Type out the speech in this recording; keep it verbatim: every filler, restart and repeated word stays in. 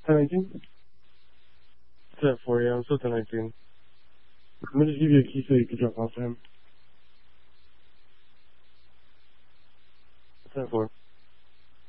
ten nineteen? ten four, yeah, I'm still ten nineteen. I'm gonna just give you a key so you can drop off to him. ten four.